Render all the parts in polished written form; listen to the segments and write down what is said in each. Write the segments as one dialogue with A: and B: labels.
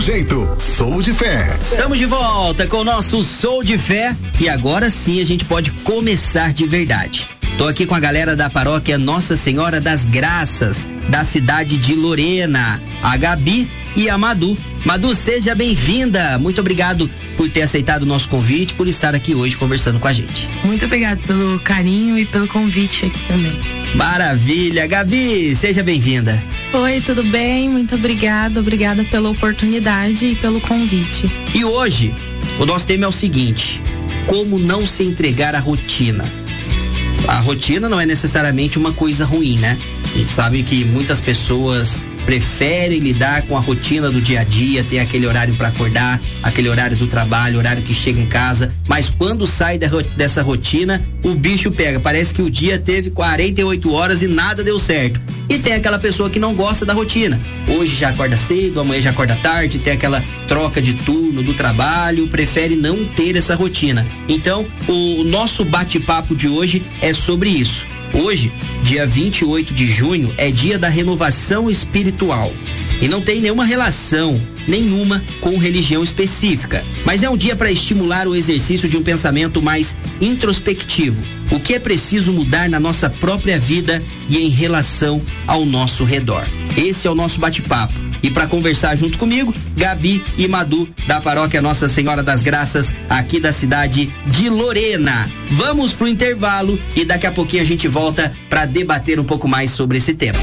A: jeito. Sou de Fé.
B: Estamos de volta com o nosso Sou de Fé e agora sim a gente pode começar de verdade. Tô aqui com a galera da paróquia Nossa Senhora das Graças, da cidade de Lorena, a Gabi e a Madu. Madu, seja bem-vinda. Muito obrigado por ter aceitado o nosso convite, por estar aqui hoje conversando com a gente.
C: Muito obrigado pelo carinho e pelo convite aqui também.
B: Maravilha. Gabi, seja bem-vinda.
C: Oi, tudo bem? Muito obrigada pela oportunidade e pelo convite.
B: E hoje, o nosso tema é o seguinte: como não se entregar à rotina. A rotina não é necessariamente uma coisa ruim, né? A gente sabe que muitas pessoas preferem lidar com a rotina do dia a dia, ter aquele horário para acordar, aquele horário do trabalho, horário que chega em casa, mas quando sai dessa rotina, o bicho pega. Parece que o dia teve 48 horas e nada deu certo. E tem aquela pessoa que não gosta da rotina. Hoje já acorda cedo, amanhã já acorda tarde, tem aquela troca de turno do trabalho, prefere não ter essa rotina. Então, o nosso bate-papo de hoje é sobre isso. Hoje, dia 28 de junho, é dia da renovação espiritual. E não tem nenhuma relação, nenhuma, com religião específica. Mas é um dia para estimular o exercício de um pensamento mais introspectivo. O que é preciso mudar na nossa própria vida e em relação ao nosso redor. Esse é o nosso bate-papo. E para conversar junto comigo, Gabi e Madu, da paróquia Nossa Senhora das Graças, aqui da cidade de Lorena. Vamos pro intervalo e daqui a pouquinho a gente volta para debater um pouco mais sobre esse tema.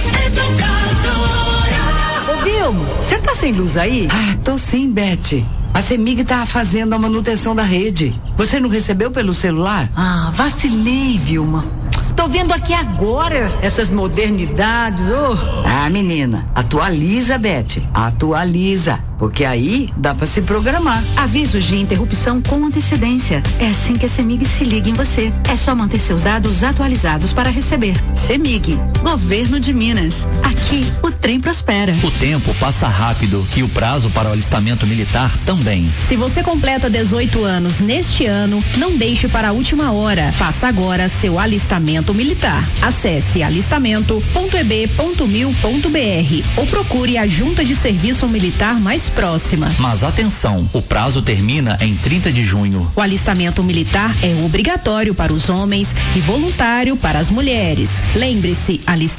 D: Ô Vilmo, você tá sem luz aí?
E: Ah, tô sim, Beth. A CEMIG tá fazendo a manutenção da rede. Você não recebeu pelo celular?
D: Ah, vacilei, Vilma. Tô vendo aqui agora essas modernidades,
E: Ah, menina, atualiza, Beth. Atualiza. Porque aí dá pra se programar.
F: Avisos de interrupção com antecedência. É assim que a CEMIG se liga em você. É só manter seus dados atualizados para receber. CEMIG, Governo de Minas. Aqui, o trem prospera.
G: O tempo passa rápido e o prazo para o alistamento militar também.
F: Se você completa 18 anos neste ano, não deixe para a última hora. Faça agora seu alistamento militar. Acesse alistamento.eb.mil.br ou procure a Junta de Serviço Militar mais próxima.
G: Mas atenção, o prazo termina em 30 de junho.
F: O alistamento militar é obrigatório para os homens e voluntário para as mulheres. Lembre-se,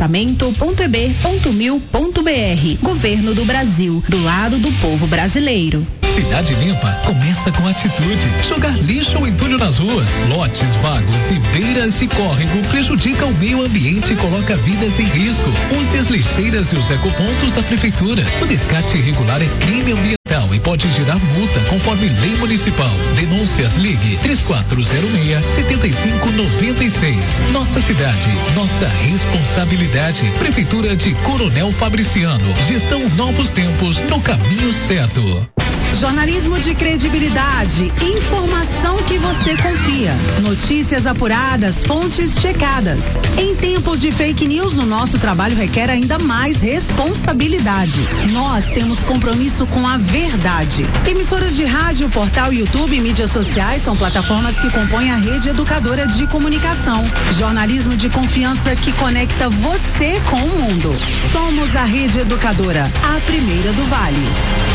F: alistamento.eb.mil.br. Governo do Brasil, do lado do povo brasileiro.
H: Cidade Limpa começa com atitude. Jogar lixo ou entulho nas ruas, lotes vagos e beiras de córrego prejudica o meio ambiente e coloca vidas em risco. Use as lixeiras e os ecopontos da prefeitura. O descarte irregular é crime ambiental e pode gerar multa conforme lei municipal. Denúncias, ligue 3406-7596. Nossa cidade, nossa responsabilidade. Prefeitura de Coronel Fabriciano. Gestão Novos Tempos no caminho certo.
I: Jornalismo de credibilidade, informação que você confia, notícias apuradas, fontes checadas. Em tempos de fake news, o nosso trabalho requer ainda mais responsabilidade. Nós temos compromisso com a verdade. Emissoras de rádio, portal, YouTube e mídias sociais são plataformas que compõem a rede educadora de comunicação. Jornalismo de confiança que conecta você com o mundo. Somos a Rede Educadora, a primeira do Vale.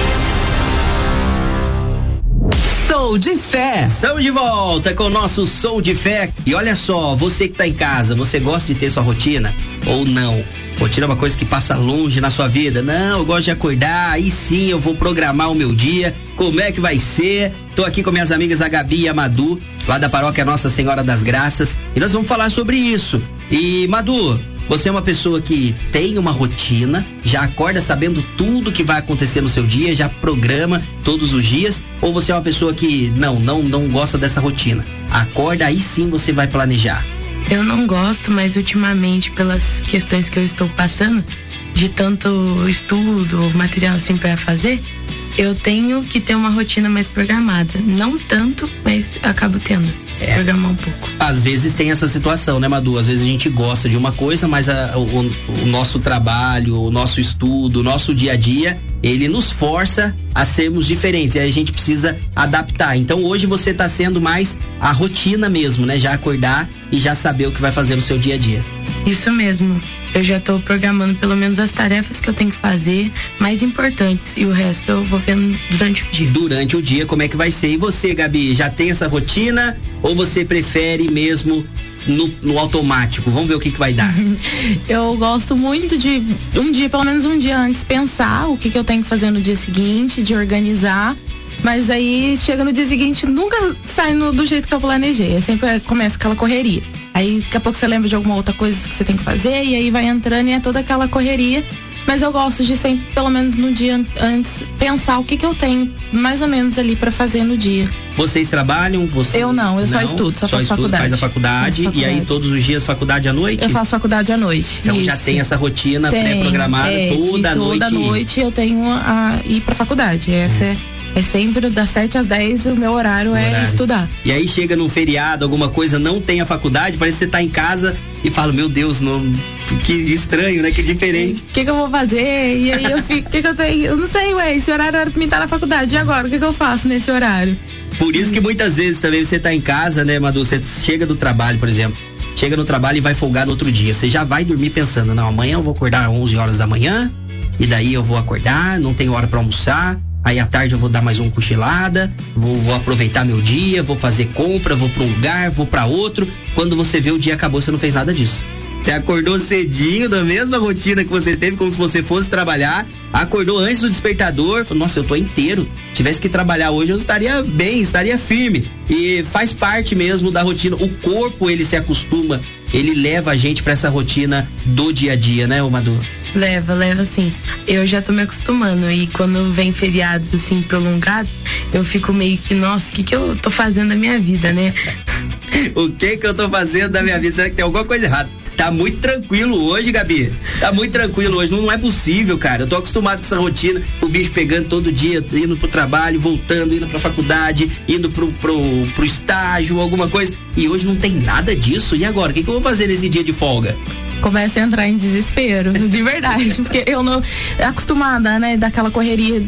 B: Sou de Fé. Estamos de volta com o nosso Sou de Fé. E olha só, você que tá em casa, você gosta de ter sua rotina ou não? Rotina é uma coisa que passa longe na sua vida. Não, eu gosto de acordar, aí sim eu vou programar o meu dia. Como é que vai ser? Tô aqui com minhas amigas a Gabi e a Madu, lá da paróquia Nossa Senhora das Graças, e nós vamos falar sobre isso. E Madu, você é uma pessoa que tem uma rotina, já acorda sabendo tudo que vai acontecer no seu dia, já programa todos os dias, ou você é uma pessoa que não gosta dessa rotina? Acorda, aí sim você vai planejar.
C: Eu não gosto, mas ultimamente, pelas questões que eu estou passando, de tanto estudo, material assim para fazer, eu tenho que ter uma rotina mais programada. Não tanto, mas acabo tendo. Programar um pouco.
B: Às vezes tem essa situação, né, Madu? Às vezes a gente gosta de uma coisa, mas o nosso trabalho, o nosso estudo, o nosso dia a dia, ele nos força a sermos diferentes. E aí a gente precisa adaptar. Então hoje você tá sendo mais a rotina mesmo, né? Já acordar e já saber o que vai fazer no seu dia a dia.
C: Isso mesmo. eu já tô programando pelo menos as tarefas que eu tenho que fazer, mais importantes, e o resto eu vou vendo durante o dia.
B: Durante o dia, como é que vai ser? E você, Gabi, já tem essa rotina ou você prefere mesmo no automático? Vamos ver o que vai dar.
C: Eu gosto muito de pelo menos um dia antes, pensar o que eu tenho que fazer no dia seguinte, de organizar. Mas aí chega no dia seguinte, nunca sai do jeito que eu planejei. Aí sempre começa aquela correria. Aí daqui a pouco você lembra de alguma outra coisa que você tem que fazer, e aí vai entrando e é toda aquela correria. Mas eu gosto de sempre, pelo menos no dia antes, pensar o que eu tenho mais ou menos ali pra fazer no dia.
B: Vocês trabalham?
C: Eu não, só estudo, só faço faculdade.
B: Faz a faculdade, e aí todos os dias faculdade à noite?
C: Eu faço faculdade à noite.
B: Então já tem essa rotina pré-programada toda noite?
C: Toda noite eu tenho a ir pra faculdade. Essa é sempre das 7 às 10, o meu horário é estudar.
B: E aí chega num feriado, alguma coisa, não tem a faculdade, parece que você tá em casa e fala, meu Deus, que estranho, né? Que diferente.
C: O que eu vou fazer? E aí eu fico, o que eu tenho? Eu não sei, esse horário era pra mim estar na faculdade, e agora? O que eu faço nesse horário?
B: Por isso que muitas vezes também você tá em casa, né, Madu? Você chega do trabalho, por exemplo, chega no trabalho e vai folgar no outro dia. Você já vai dormir pensando, não, amanhã eu vou acordar às 11 horas da manhã, e daí eu vou acordar, não tenho hora pra almoçar. Aí à tarde eu vou dar mais uma cochilada, vou aproveitar meu dia, vou fazer compra, vou pra um lugar, vou pra outro. Quando você vê o dia acabou, você não fez nada disso. Você acordou cedinho, da mesma rotina que você teve, como se você fosse trabalhar, acordou antes do despertador, falou, nossa, eu tô inteiro, tivesse que trabalhar hoje eu estaria bem, estaria firme. E faz parte mesmo da rotina, o corpo ele se acostuma, ele leva a gente pra essa rotina do dia a dia, né, Madu?
C: Leva sim. Eu já tô me acostumando, e quando vem feriados assim prolongados, eu fico meio que, nossa, o que eu tô fazendo da minha vida, né?
B: O que eu tô fazendo da minha vida? Será que tem alguma coisa errada? Tá muito tranquilo hoje, Gabi. Tá muito tranquilo hoje. Não é possível, cara. Eu tô acostumado com essa rotina, o bicho pegando todo dia, indo pro trabalho, voltando, indo pra faculdade, indo pro estágio, alguma coisa. E hoje não tem nada disso. E agora? O que eu vou fazer nesse dia de folga?
C: Começa a entrar em desespero, de verdade, porque eu não acostumada, né, daquela correria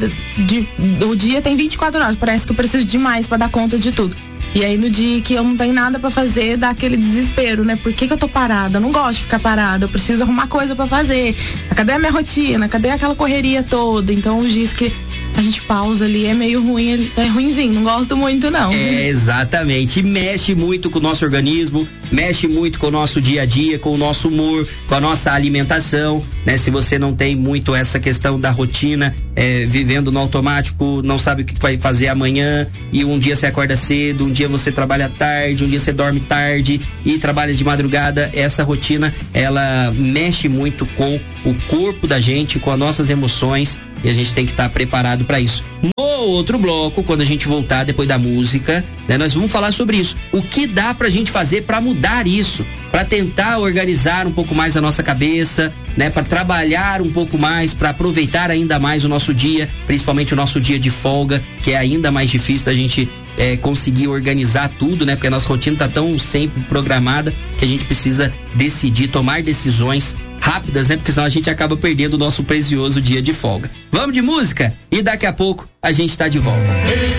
C: do dia tem 24 horas, parece que eu preciso de mais pra dar conta de tudo. E aí no dia que eu não tenho nada pra fazer, dá aquele desespero, né? Por que eu tô parada? Eu não gosto de ficar parada, eu preciso arrumar coisa pra fazer. Cadê a minha rotina? Cadê aquela correria toda? Então os dias que a gente pausa ali é meio ruim, é ruinzinho, não gosto muito não.
B: É, exatamente, e mexe muito com o nosso organismo, mexe muito com o nosso dia a dia, com o nosso humor, com a nossa alimentação, né? Se você não tem muito essa questão da rotina, vivendo no automático, não sabe o que vai fazer amanhã, e um dia você acorda cedo, um dia você trabalha tarde, um dia você dorme tarde e trabalha de madrugada, essa rotina, ela mexe muito com o corpo da gente, com as nossas emoções, e a gente tem que estar preparado para isso. No outro bloco, quando a gente voltar depois da música, né, nós vamos falar sobre isso. O que dá pra gente fazer para mudar isso? Para tentar organizar um pouco mais a nossa cabeça, né, para trabalhar um pouco mais, para aproveitar ainda mais o nosso dia, principalmente o nosso dia de folga, que é ainda mais difícil da gente conseguir organizar tudo, né? Porque a nossa rotina tá tão sempre programada que a gente precisa decidir, tomar decisões rápidas, né? Porque senão a gente acaba perdendo o nosso precioso dia de folga. Vamos de música e daqui a pouco a gente tá de volta.